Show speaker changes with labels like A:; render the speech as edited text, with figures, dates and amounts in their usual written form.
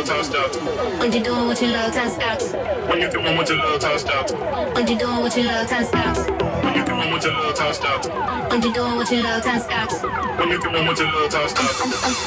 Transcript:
A: time stops.
B: When you doing what you love, time stops.
A: When you're doing what you love, time stops.
B: When you doing what you love, time stops.
A: When you're doing what you love, time stops.
B: When you doing what you love, time stops.
A: When you're doing what you love, time stops.